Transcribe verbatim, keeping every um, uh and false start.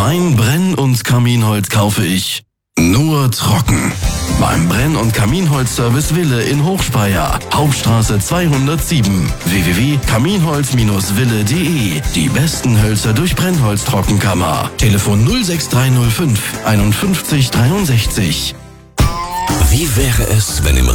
Mein Brenn- und Kaminholz kaufe ich nur trocken. Beim Brenn- und Kaminholzservice Wille in Hochspeyer, Hauptstraße zweihundertsieben. w w w punkt kaminholz wille punkt de. Die besten Hölzer durch Brennholztrockenkammer. Telefon null sechs drei null fünf einundfünfzig dreiundsechzig. Wie wäre es, wenn im